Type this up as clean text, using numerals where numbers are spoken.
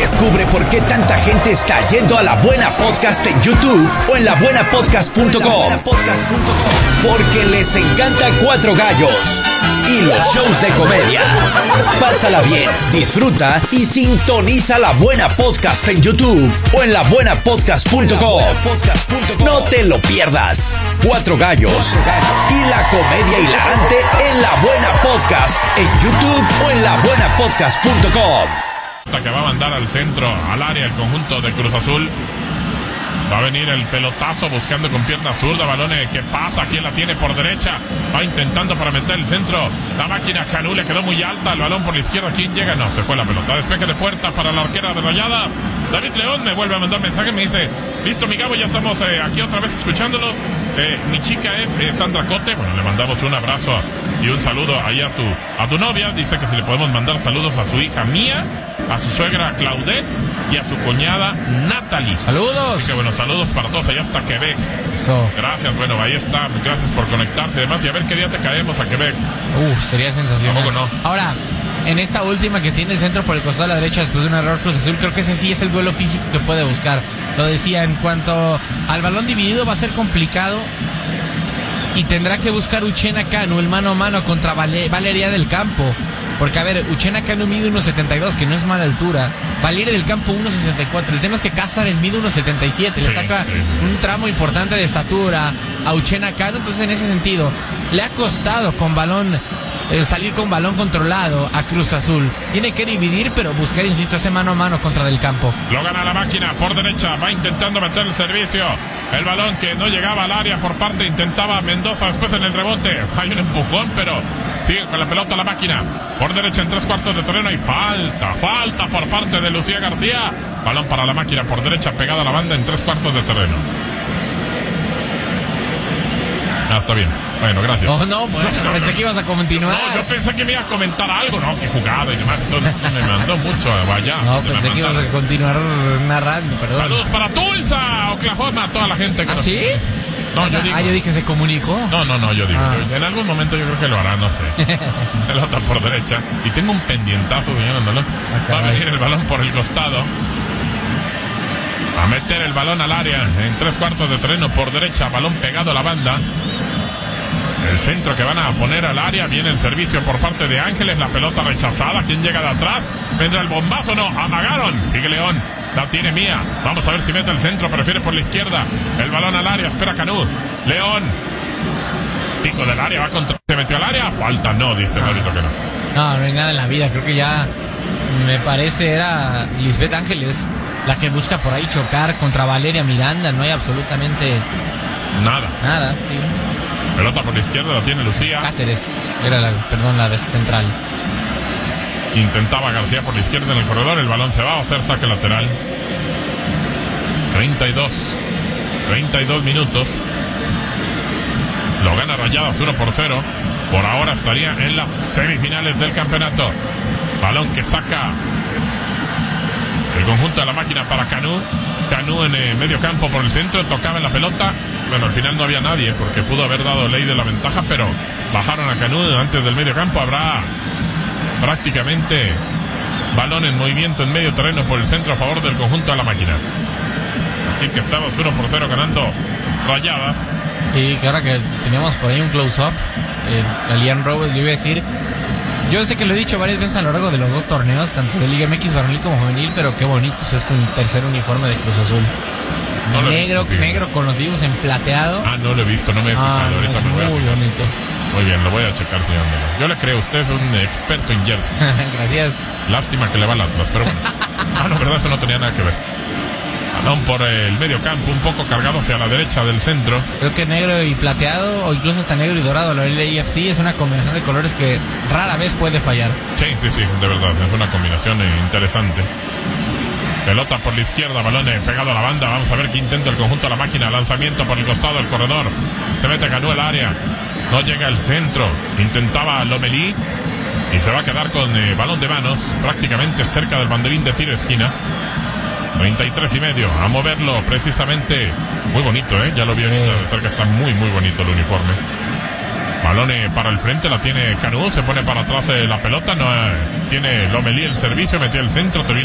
Descubre por qué tanta gente está yendo a La Buena Podcast en YouTube o en labuenapodcast.com. Porque les encanta Cuatro Gallos y los shows de comedia. Pásala bien, disfruta y sintoniza La Buena Podcast en YouTube o en labuenapodcast.com. No te lo pierdas. Cuatro Gallos y la comedia hilarante en La Buena Podcast en YouTube o en labuenapodcast.com. Que va a mandar al centro, al área, el conjunto de Cruz Azul. Va a venir el pelotazo buscando con pierna zurda. Balón que pasa, quien la tiene por derecha. Va intentando para meter el centro. La máquina Canú le quedó muy alta. El balón por la izquierda. ¿Quién llega? No, se fue la pelota. Despeje de puerta para la arquera de Rayadas. David León me vuelve a mandar mensaje. Me dice: listo, mi Gabo, ya estamos aquí otra vez escuchándolos. Mi chica es Sandra Cote. Bueno, le mandamos un abrazo y un saludo ahí a tu novia. Dice que si le podemos mandar saludos a su hija Mía, a su suegra Claudette y a su cuñada Natalie. ¡Saludos! Así que bueno, saludos para todos allá hasta Quebec. Eso. Gracias, bueno, ahí está. Gracias por conectarse y demás. Y a ver qué día te caemos a Quebec. Sería sensacional. Tampoco no. Ahora, en esta última que tiene el centro por el costado a la derecha después de un error Cruz Azul, creo que ese sí es el duelo físico que puede buscar. Lo decía, en cuanto al balón dividido va a ser complicado y tendrá que buscar Uchenna Kanu el mano a mano contra Valeria del Campo. Porque, a ver, Uchenna Kanu mide 1.72, que no es mala altura. Valeria del Campo 1.64. El tema es que Cázares mide 1.77. Le saca un tramo importante de estatura a Uchenna Kanu. Entonces, en ese sentido, le ha costado con balón salir con balón controlado a Cruz Azul. Tiene que dividir, pero buscar, insisto, ese mano a mano contra Del Campo. Lo gana la máquina por derecha. Va intentando meter el servicio. El balón que no llegaba al área por parte. Intentaba Mendoza después en el rebote. Hay un empujón, pero sigue con la pelota la máquina. Por derecha en 3/4 de terreno. Y falta por parte de Lucía García. Balón para la máquina por derecha, pegada a la banda en 3/4 de terreno. Está bien. Bueno, gracias. No, bueno, pensé que ibas a continuar. No, yo pensé que me iba a comentar algo, ¿no? Que jugada y demás. Entonces me mandó mucho allá. No, pensé que ibas a continuar narrando, perdón. Saludos para Tulsa, Oklahoma, toda la gente. ¿Ah, sí? No, yo digo. Yo dije, ¿se comunicó? No, yo digo. En algún momento yo creo que lo hará, no sé. Pelota por derecha. Y tengo un pendientazo, señor Andalón. Va a venir el balón por el costado. A meter el balón al área en 3/4 de terreno por derecha. Balón pegado a la banda. El centro que van a poner al área. Viene el servicio por parte de Ángeles. La pelota rechazada. ¿Quién llega de atrás? ¿Vendrá el bombazo? No, amagaron. Sigue León. La tiene Mía. Vamos a ver si mete el centro. Prefiere por la izquierda. El balón al área. Espera Canú. León. Pico del área. Va contra. ¿Se metió al área? Falta. No, dice el árbitro que no. No hay nada en la vida. Creo que ya me parece era Lisbeth Ángeles la que busca por ahí chocar contra Valeria Miranda. No hay absolutamente nada, sí. Pelota por la izquierda, la tiene Lucía. Cáceres, era la de central. Intentaba García por la izquierda en el corredor. El balón se va a hacer saque lateral. 32 minutos. Lo gana Rayadas 1-0. Por ahora estaría en las semifinales del campeonato. Balón que saca el conjunto de la máquina para Canú. Canú en medio campo por el centro. Tocaba en la pelota. Bueno, al final no había nadie porque pudo haber dado ley de la ventaja, pero bajaron a Canú antes del medio campo. Habrá prácticamente balón en movimiento en medio terreno por el centro a favor del conjunto de la máquina. Así que estamos 1-0 ganando Rayadas. Y que ahora que teníamos por ahí un close-up, a Lian Robles le iba a decir, yo sé que lo he dicho varias veces a lo largo de los dos torneos, tanto de Liga MX varonil como juvenil, pero qué bonito es con el tercer uniforme de Cruz Azul. No negro con los divos en plateado. No lo he visto, no me he fijado. Ahorita es me voy a muy fijar. bonito. Muy bien, lo voy a checar, señor Andalón. Yo le creo, usted es un experto en jersey. Gracias. Lástima que le va al Atlas, pero bueno. No, verdad, eso no tenía nada que ver. Balón por el medio campo, un poco cargado hacia la derecha del centro. Creo que negro y plateado, o incluso hasta negro y dorado, la AFC es una combinación de colores que rara vez puede fallar. Sí, de verdad, es una combinación interesante. Pelota por la izquierda, balón pegado a la banda. Vamos a ver qué intenta el conjunto de la máquina. Lanzamiento por el costado del corredor. Se mete Canú al área. No llega al centro. Intentaba Lomelí. Y se va a quedar con balón de manos. Prácticamente cerca del banderín de tiro esquina. 33.5. A moverlo precisamente. Muy bonito, ya lo vi de cerca. Está muy bonito el uniforme. Balón para el frente, la tiene Canú. Se pone para atrás la pelota. No tiene Lomelí el servicio. Metió el centro.